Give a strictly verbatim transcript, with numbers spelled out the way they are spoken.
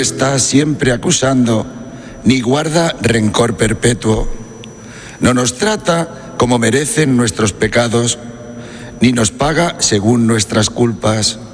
está siempre acusando, ni guarda rencor perpetuo. No nos trata como merecen nuestros pecados, ni nos paga según nuestras culpas.